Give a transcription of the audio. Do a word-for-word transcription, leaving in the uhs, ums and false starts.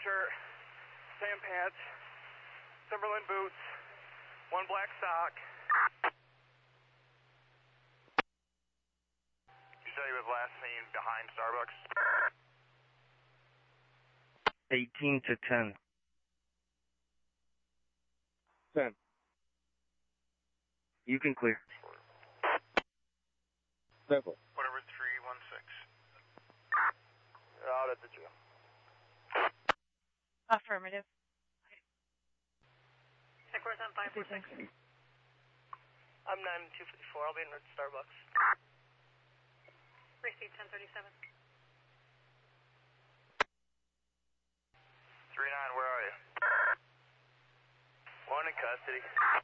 shirt, sand pants, Timberland boots, one black sock. You said he was last seen behind Starbucks? eighteen to ten. ten. You can clear. Simple. Whatever, three one six. You're out at the jail. Affirmative. Headquarters on five four six. I'm nine two fifty-four. I'll be in at Starbucks. Receipt ten thirty-seven. three nine, where are you? One in custody.